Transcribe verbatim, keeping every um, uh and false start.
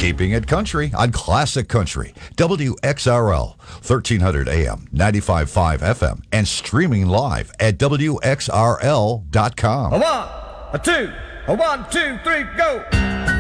Keeping it country on Classic Country, W X R L, thirteen hundred A M, ninety-five point five F M, and streaming live at W X R L dot com. A one, a two, a one, two, three, go!